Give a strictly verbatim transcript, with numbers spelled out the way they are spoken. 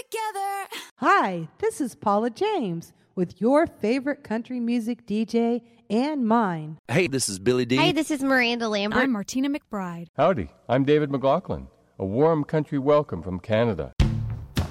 together. Hi, this is Paula James with your favorite country music D J and mine. Hey, this is Billy D. Hi, this is Miranda Lambert. I'm Martina McBride. Howdy, I'm David McLaughlin. A warm country welcome from Canada.